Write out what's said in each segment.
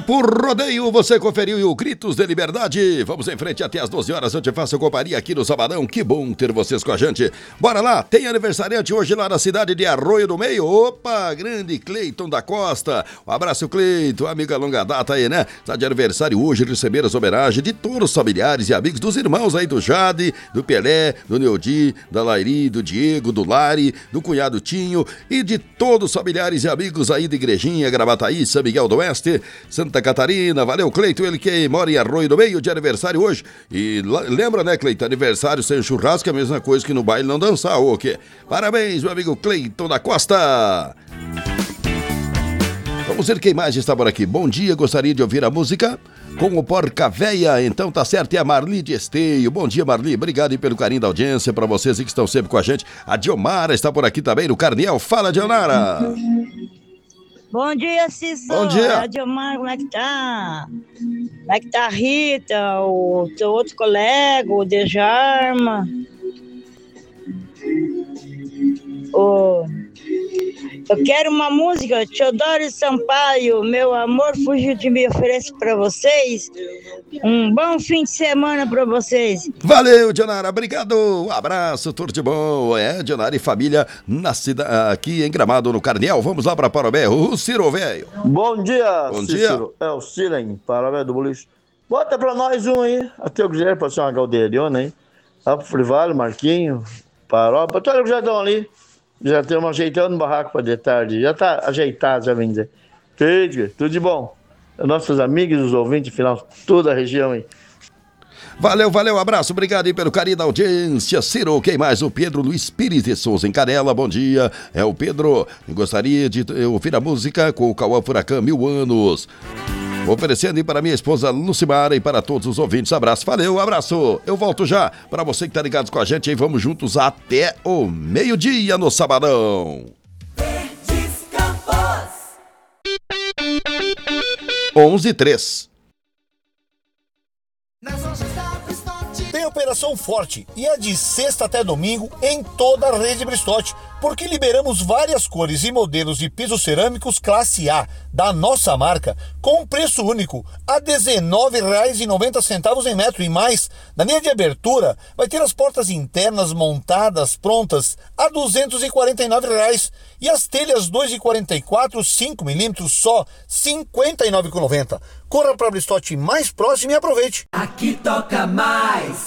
Tempo Rodeio, você conferiu e o Gritos de Liberdade. Vamos em frente até as 12 horas, eu te faço companhia aqui no Sabadão. Que bom ter vocês com a gente. Bora lá, tem aniversariante hoje lá na cidade de Arroio do Meio. Opa, grande Cleiton da Costa. Um abraço, Cleiton, amiga longa data aí, né? Está de aniversário hoje, receber as homenagens de todos os familiares e amigos dos irmãos aí do Jade, do Pelé, do Neudi, da Lairi, do Diego, do Lari, do cunhado Tinho e de todos os familiares e amigos aí de Igrejinha, Gravataí, São Miguel do Oeste, Santa Catarina. Valeu, Cleiton, ele que mora em Arroio do Meio, de aniversário hoje. E lembra, né, Cleiton, aniversário sem churrasco é a mesma coisa que no baile não dançar, ô quê? Parabéns, meu amigo Cleiton da Costa. Vamos ver quem mais está por aqui. Bom dia, gostaria de ouvir a música com o Porca Véia. Então tá certo, é a Marli de Esteio. Bom dia, Marli, obrigado aí pelo carinho da audiência, pra vocês que estão sempre com a gente. A Diomara está por aqui também, no Carniel. Fala, Dionara. Bom dia, Cícero. Bom dia. A Diomara, como é que tá? Como é que tá a Rita, o teu outro colega, o Dejarma? Eu quero uma música, Teodoro Sampaio, Meu Amor Fugiu de Mim, ofereço pra vocês. Um bom fim de semana pra vocês. Valeu, Dionara, obrigado. Um abraço, tudo de bom. Dionara e família aqui em Gramado, no Carniel. Vamos lá pra Parobé, o Ciro Velho. Bom dia, Bom Cícero. dia. É o Ciren, Parobé do Boliche. Bota pra nós um aí. Até o Guilherme pode ser uma galdeirona aí. Lá pro Frivale, Marquinho, Parobé. Todo o jardim ali. Já estamos ajeitando o barraco para de tarde. Já está ajeitado, já vem dizer. Tudo de bom. Nossos amigos, os ouvintes, final, toda a região aí. Valeu, abraço, obrigado aí pelo carinho da audiência. Ciro, quem mais? O Pedro Luiz Pires de Souza, em Canela, bom dia. É o Pedro, gostaria de ouvir a música com o Cauã Furacão, 1000 anos. Oferecendo aí para minha esposa Lucimara e para todos os ouvintes. Abraço, valeu, abraço. Eu volto já. Para você que tá ligado com a gente aí, vamos juntos até o meio-dia no Sabadão. 11:03. Tem Operação Forte e é de sexta até domingo em toda a rede Bristotti, porque liberamos várias cores e modelos de pisos cerâmicos classe A da nossa marca com um preço único a R$ 19,90 em metro, e mais, na linha de abertura vai ter as portas internas montadas prontas a R$ 249 e as telhas 2,44 5mm só R$ 59,90. Corra para a Bristotti mais próximo e aproveite. Aqui toca mais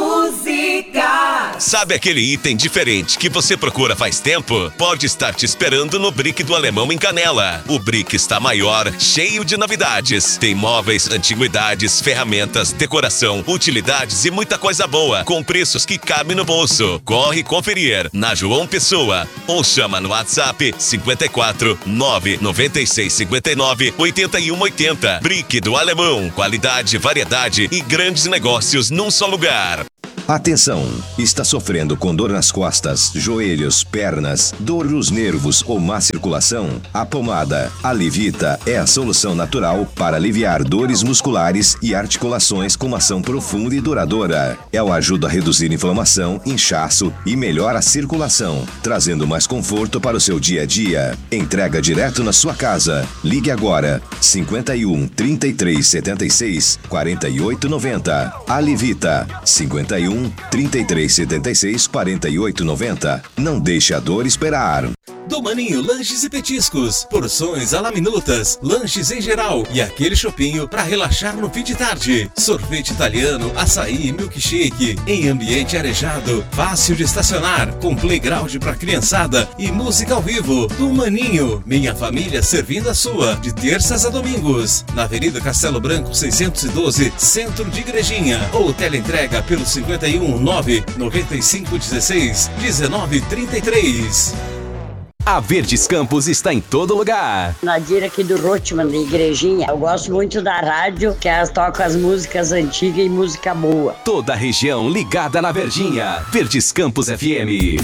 música. Sabe aquele item diferente que você procura faz tempo? Pode estar te esperando no Brick do Alemão em Canela. O Brick está maior, cheio de novidades. Tem móveis, antiguidades, ferramentas, decoração, utilidades e muita coisa boa, com preços que cabem no bolso. Corre conferir na João Pessoa ou chama no WhatsApp 54 996 59 81 80. Brick do Alemão, qualidade, variedade e grandes negócios num só lugar. Atenção! Está sofrendo com dor nas costas, joelhos, pernas, dor nos nervos ou má circulação? A pomada Alivita é a solução natural para aliviar dores musculares e articulações com uma ação profunda e duradoura. Ela ajuda a reduzir inflamação, inchaço e melhora a circulação, trazendo mais conforto para o seu dia a dia. Entrega direto na sua casa. Ligue agora 51 33 76 48 90. Alivita 51 33 76 48 90. Não deixe a dor esperar. Do Maninho Lanches e Petiscos, porções à la minutas, lanches em geral e aquele chopinho para relaxar no fim de tarde. Sorvete italiano, açaí e milkshake em ambiente arejado, fácil de estacionar, com playground para criançada e música ao vivo. Do Maninho, minha família servindo a sua, de terças a domingos, na Avenida Castelo Branco 612, Centro de Igrejinha, ou teleentrega pelo 51 995 16 19 33. A Verdes Campos está em todo lugar. Nadir aqui do Rotman, da Igrejinha. Eu gosto muito da rádio, que elas tocam as músicas antigas e música boa. Toda a região ligada na Verdinha. Verdes Campos FM.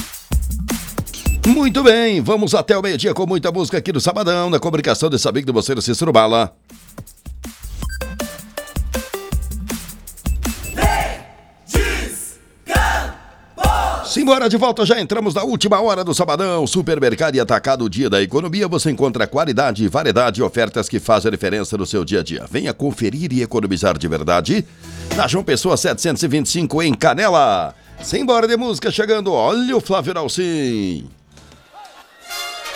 Muito bem, vamos até o meio-dia com muita música aqui no Sabadão, na comunicação desse amigo de você, do Cícero Bala. Sim, Simbora de volta, já entramos na última hora do sabadão. Supermercado e Atacado, Dia da Economia. Você encontra qualidade, variedade e ofertas que fazem a diferença no seu dia a dia. Venha conferir e economizar de verdade. Na João Pessoa 725 em Canela. Simbora de música chegando. Olha o Flávio Dalcin.